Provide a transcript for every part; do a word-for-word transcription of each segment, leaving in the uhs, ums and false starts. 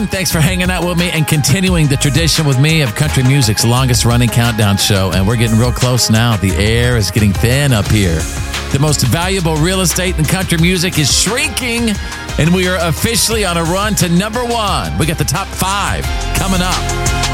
Thanks for hanging out with me and continuing the tradition with me of country music's longest running countdown show. And we're getting real close now. The air is getting thin up here. The most valuable real estate in country music is shrinking, and we are officially on a run to number one. We got the top five coming up.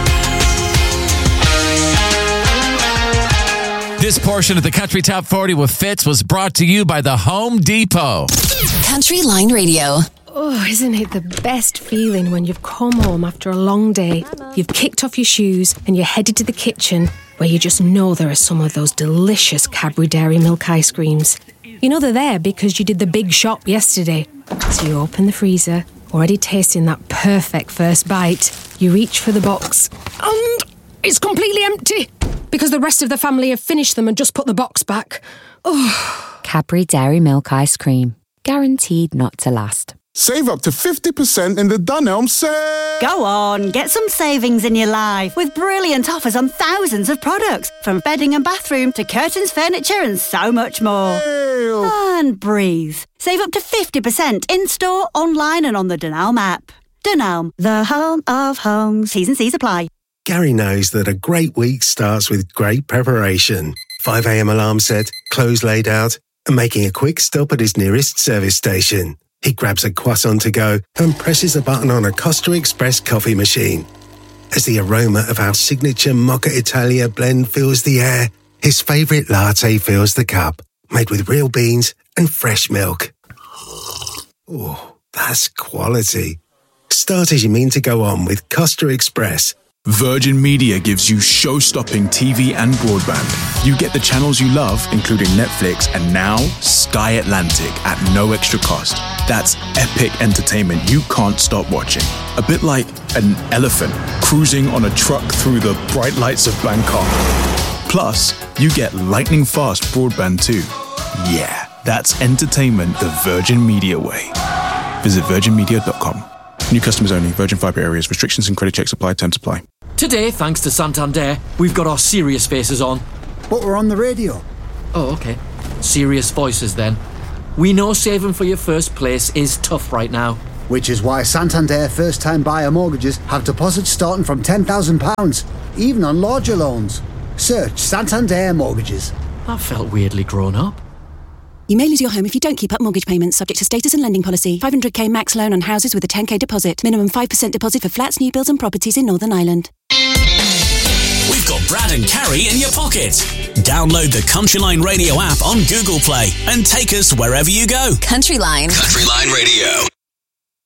This portion of the Country Top forty with Fitz was brought to you by the Home Depot. Country Line Radio. Oh, isn't it the best feeling when you've come home after a long day, you've kicked off your shoes and you're headed to the kitchen where you just know there are some of those delicious Cadbury Dairy Milk ice creams. You know they're there because you did the big shop yesterday. So you open the freezer, already tasting that perfect first bite. You reach for the box and it's completely empty because the rest of the family have finished them and just put the box back. Oh. Cadbury Dairy Milk ice cream. Guaranteed not to last. Save up to fifty percent in the Dunelm sale. Go on, get some savings in your life with brilliant offers on thousands of products, from bedding and bathroom to curtains, furniture and so much more. Ew. And breathe. Save up to fifty percent in-store, online and on the Dunelm app. Dunelm, the home of homes. T's and C's apply. Gary knows that a great week starts with great preparation. five a.m. alarm set, clothes laid out, and making a quick stop at his nearest service station. He grabs a croissant to go and presses a button on a Costa Express coffee machine. As the aroma of our signature Mocha Italia blend fills the air, his favourite latte fills the cup, made with real beans and fresh milk. Oh, that's quality. Start as you mean to go on with Costa Express. Virgin Media gives you show-stopping T V and broadband. You get the channels you love, including Netflix, and now Sky Atlantic at no extra cost. That's epic entertainment you can't stop watching. A bit like an elephant cruising on a truck through the bright lights of Bangkok. Plus, you get lightning-fast broadband too. Yeah, that's entertainment the Virgin Media way. Visit virgin media dot com. New customers only. Virgin Fibre areas. Restrictions and credit checks apply. Terms apply. Today, thanks to Santander, we've got our serious faces on. But we're on the radio. Oh, okay. Serious voices then. We know saving for your first place is tough right now. Which is why Santander first-time buyer mortgages have deposits starting from ten thousand pounds, even on larger loans. Search Santander Mortgages. That felt weirdly grown up. You may lose your home if you don't keep up mortgage payments, subject to status and lending policy. five hundred k max loan on houses with a ten k deposit. Minimum five percent deposit for flats, new builds and properties in Northern Ireland. We've got Brad and Carrie in your pocket. Download the Country Line Radio app on Google Play and take us wherever you go. Country Line. Country Line Radio.